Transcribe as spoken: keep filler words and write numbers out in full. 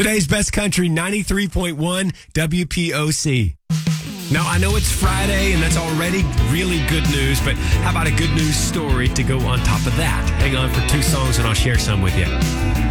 Today's best country, ninety-three point one W P O C. Now, I know it's Friday, and that's already really good news, but how about a good news story to go on top of that? Hang on for two songs, and I'll share some with you.